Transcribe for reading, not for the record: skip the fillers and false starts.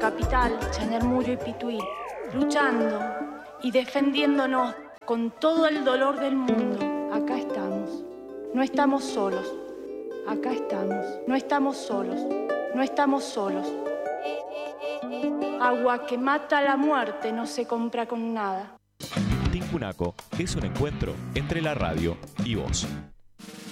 Capital, Chañarmullo y Pituí, luchando y defendiéndonos con todo el dolor del mundo. Acá estamos, no estamos solos. Acá estamos, no estamos solos, no estamos solos. Agua que mata la muerte no se compra con nada. Tincunaco es un encuentro entre la radio y vos.